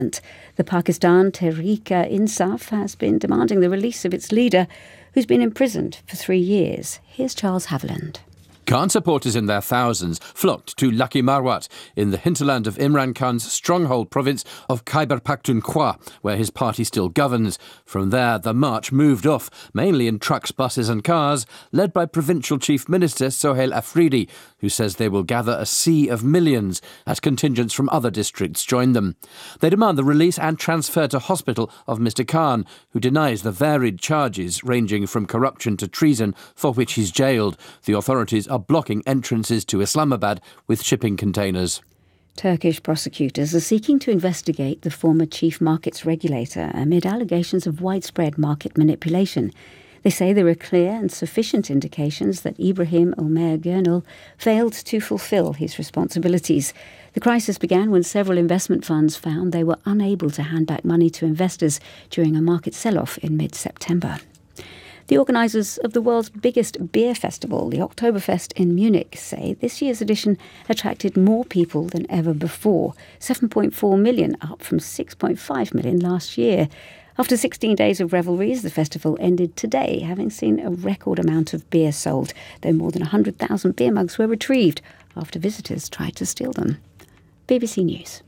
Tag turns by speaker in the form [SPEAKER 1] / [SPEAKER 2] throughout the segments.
[SPEAKER 1] The Pakistan Tehreek-e-Insaf has been demanding the release of its leader, who's been imprisoned for 3 years. Here's Charles Haviland.
[SPEAKER 2] Khan supporters in their thousands flocked to Lucky Marwat in the hinterland of Imran Khan's stronghold province of Khyber Pakhtunkhwa, where his party still governs. From there, the march moved off, mainly in trucks, buses and cars, led by Provincial Chief Minister Sohail Afridi, who says they will gather a sea of millions as contingents from other districts join them. They demand the release and transfer to hospital of Mr Khan, who denies the varied charges ranging from corruption to treason for which he's jailed. The authorities are blocking entrances to Islamabad with shipping containers.
[SPEAKER 1] Turkish prosecutors are seeking to investigate the former chief markets regulator amid allegations of widespread market manipulation. They say there are clear and sufficient indications that Ibrahim Omer Gurnal failed to fulfill his responsibilities. The crisis began when several investment funds found they were unable to hand back money to investors during a market sell-off in mid-September. The organisers of the world's biggest beer festival, the Oktoberfest in Munich, say this year's edition attracted more people than ever before, 7.4 million, up from 6.5 million last year. After 16 days of revelries, the festival ended today, having seen a record amount of beer sold, though more than 100,000 beer mugs were retrieved after visitors tried to steal them. BBC News.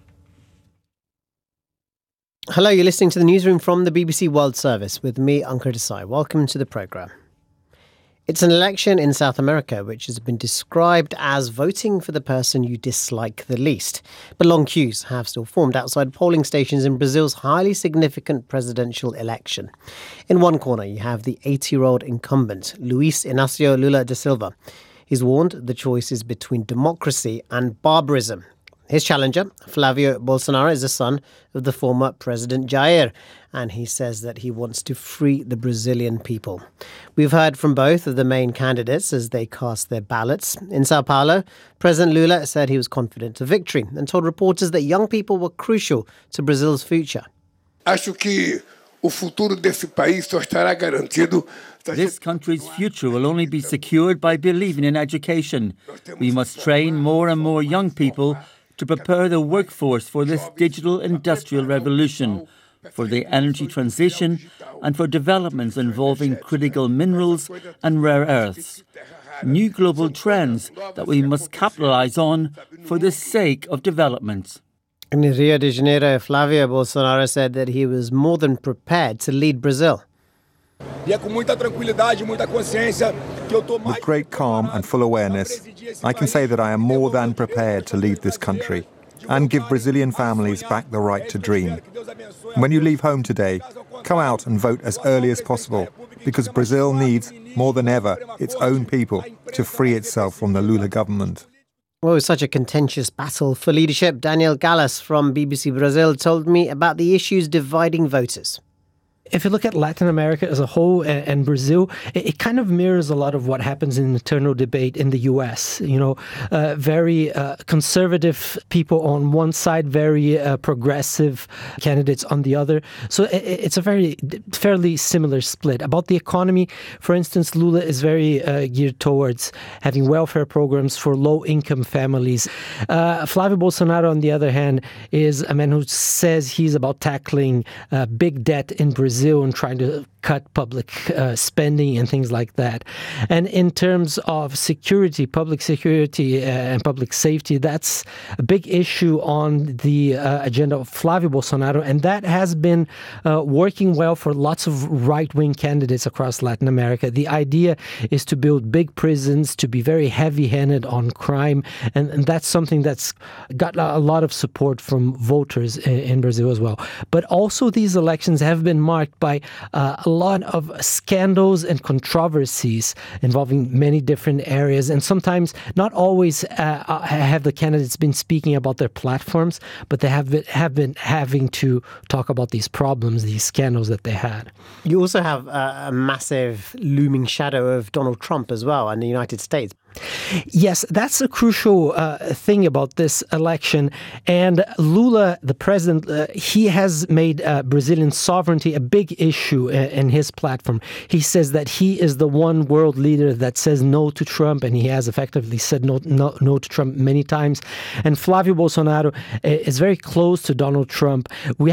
[SPEAKER 3] Hello, you're listening to the newsroom from the BBC World Service with me, Ankur Desai. Welcome to the programme. It's an election in South America which has been described as voting for the person you dislike the least. But long queues have still formed outside polling stations in Brazil's highly significant presidential election. In one corner, you have the 80-year-old incumbent, Luiz Inácio Lula da Silva. He's warned the choice is between democracy and barbarism. His challenger, Flavio Bolsonaro, is the son of the former President Jair, and he says that he wants to free the Brazilian people. We've heard from both of the main candidates as they cast their ballots. In Sao Paulo, President Lula said he was confident of victory and told reporters that young people were crucial to Brazil's future.
[SPEAKER 4] Acho que o futuro desse país só estará garantido.
[SPEAKER 5] This country's future will only be secured by believing in education. We must train more and more young people to prepare the workforce for this digital industrial revolution, for the energy transition and for developments involving critical minerals and rare earths. New global trends that we must capitalise on for the sake of development.
[SPEAKER 3] In Rio de Janeiro, Flavio Bolsonaro said that he was more than prepared to lead Brazil.
[SPEAKER 6] With great calm and full awareness, I can say that I am more than prepared to lead this country and give Brazilian families back the right to dream. When you leave home today, come out and vote as early as possible, because Brazil needs, more than ever, its own people to free itself from the Lula government.
[SPEAKER 3] Well, it was such a contentious battle for leadership. Daniel Gallas from BBC Brazil told me about the issues dividing voters.
[SPEAKER 7] If you look at Latin America as a whole and Brazil, it kind of mirrors a lot of what happens in the internal debate in the US. You know, very conservative people on one side, very progressive candidates on the other. So it's a fairly similar split. About the economy, for instance, Lula is very geared towards having welfare programs for low-income families. Flavio Bolsonaro, on the other hand, is a man who says he's about tackling big debt in Brazil and trying to cut public spending and things like that. And in terms of security, public security and public safety, that's a big issue on the agenda of Flavio Bolsonaro, and that has been working well for lots of right-wing candidates across Latin America. The idea is to build big prisons, to be very heavy-handed on crime, and that's something that's got a lot of support from voters in Brazil as well. But also these elections have been marked by a lot of scandals and controversies involving many different areas, and sometimes not always have the candidates been speaking about their platforms, but they have been having to talk about these problems, these scandals that they had.
[SPEAKER 3] You also have a massive looming shadow of Donald Trump as well in the United States.
[SPEAKER 7] Yes, that's a crucial thing about this election. And Lula, the president, he has made Brazilian sovereignty a big issue in his platform. He says that he is the one world leader that says no to Trump, and he has effectively said no to Trump many times. And Flávio Bolsonaro is very close to Donald Trump. We